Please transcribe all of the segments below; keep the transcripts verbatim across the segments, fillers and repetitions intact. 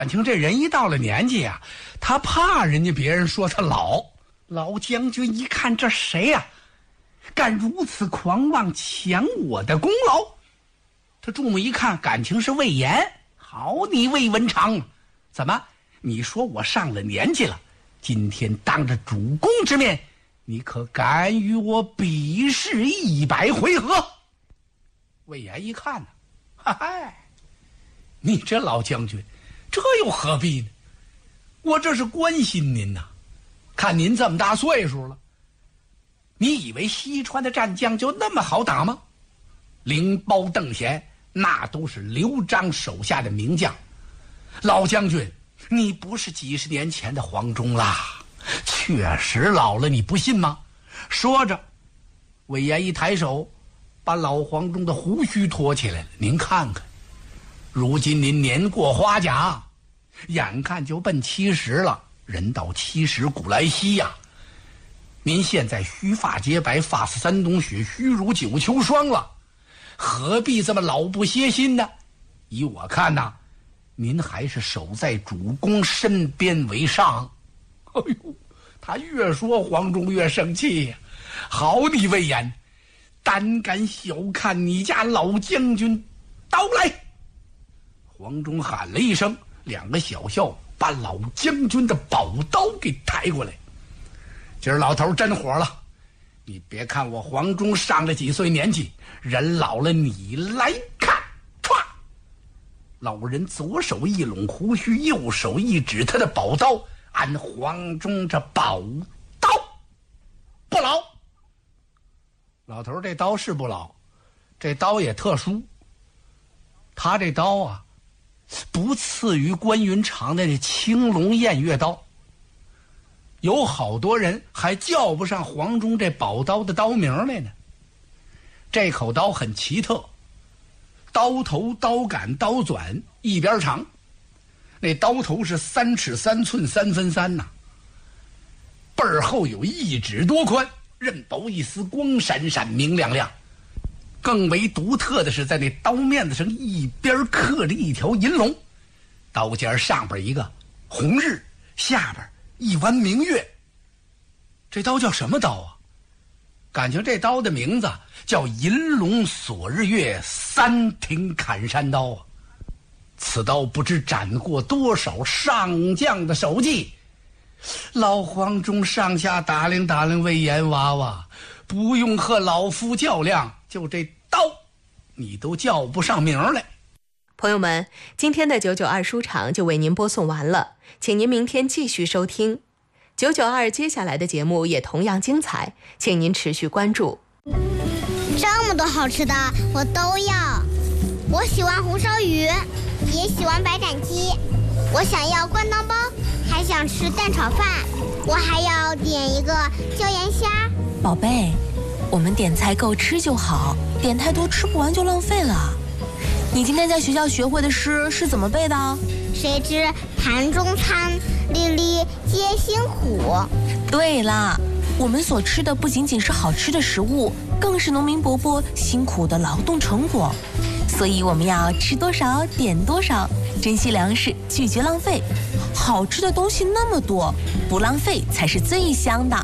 感情这人一到了年纪啊，他怕人家别人说他老。老将军一看这谁呀、啊，敢如此狂妄抢我的功劳？他注目一看，感情是魏延。好你魏文长，怎么你说我上了年纪了，今天当着主公之面，你可敢与我比试一百回合？魏延一看呢，哈哈，你这老将军这又何必呢？我这是关心您呐，看您这么大岁数了，你以为西川的战将就那么好打吗？灵包邓贤那都是刘璋手下的名将。老将军，你不是几十年前的黄忠啦，确实老了，你不信吗？说着，魏延一抬手把老黄忠的胡须托起来了。您看看，如今您年过花甲，眼看就奔七十了，人到七十古来稀呀、啊。您现在须发皆白，发似山冬雪，须如九秋霜了，何必这么老不歇心呢？依我看呐、啊，您还是守在主公身边为上。哎呦，他越说黄忠越生气呀、啊！好你魏延，胆敢小看你家老将军，刀来！黄忠喊了一声，两个小校把老将军的宝刀给抬过来。今儿老头真火了，你别看我黄忠上了几岁年纪，人老了你来看。歘！老人左手一拢胡须，右手一指他的宝刀，按黄忠这宝刀不老。老头这刀是不老，这刀也特殊，他这刀啊不次于关云长的青龙偃月刀，有好多人还叫不上黄忠这宝刀的刀名来呢。这口刀很奇特，刀头、刀杆、刀转一边长，那刀头是三尺三寸三分三呐、啊，背儿后有一指多宽，刃薄一丝，光闪闪明亮亮。更为独特的是，在那刀面子上一边刻着一条银龙，刀尖上边一个红日，下边一弯明月。这刀叫什么刀啊？感情这刀的名字叫银龙锁日月三挺砍山刀啊！此刀不知斩过多少上将的手迹。老黄忠上下打量打量魏延娃娃，不用和老夫较量，就这刀你都叫不上名来。 朋友们，今天的九九二书场就为您播送完了，请您明天继续收听九九二，接下来的节目也同样精彩，请您持续关注。 这么多好吃的我都要，我喜欢红烧鱼，也喜欢白斩鸡，我想要灌汤包，还想吃蛋炒饭，我还要点一个椒盐虾。 宝贝，我们点菜够吃就好，点太多吃不完就浪费了。你今天在学校学会的诗是怎么背的？ 谁知盘中餐，粒粒皆辛苦。 对啦，我们所吃的不仅仅是好吃的食物，更是农民伯伯辛苦的劳动成果。所以我们要吃多少点多少，珍惜粮食，拒绝浪费。好吃的东西那么多，不浪费才是最香的。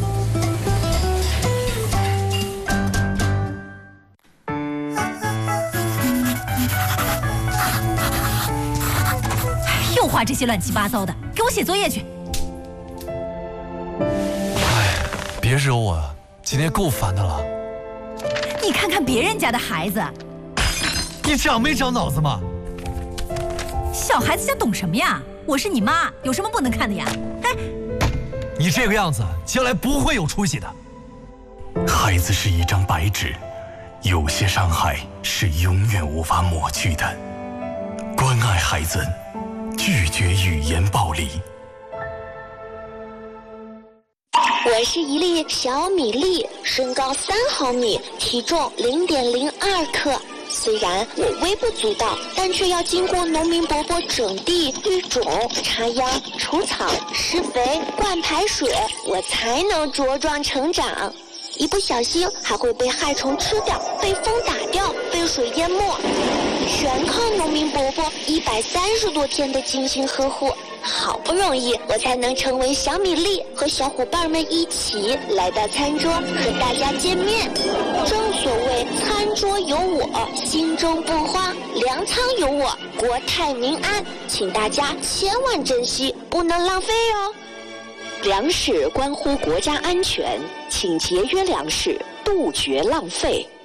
又画这些乱七八糟的，给我写作业去。 哎，别惹我，今天够烦的了。 你看看别人家的孩子， 你长没长脑子嘛？ 小孩子家懂什么呀？我是你妈，有什么不能看的呀？哎， 你这个样子，将来不会有出息的。 孩子是一张白纸，有些伤害是永远无法抹去的。关爱孩子，拒绝语言暴力。 我是一粒小米粒，身高三毫米，体重零点零二克。虽然我微不足道，但却要经过农民伯伯整地、育种、插秧、除草、施肥、灌排水，我才能茁壮成长。一不小心还会被害虫吃掉，被风打掉，被水淹没。 全靠农民伯伯一百三十多天的精心呵护，好不容易我才能成为小米粒，和小伙伴们一起来到餐桌和大家见面。正所谓餐桌有我，心中不慌；粮仓有我，国泰民安。请大家千万珍惜，不能浪费哦。粮食关乎国家安全，请节约粮食，杜绝浪费。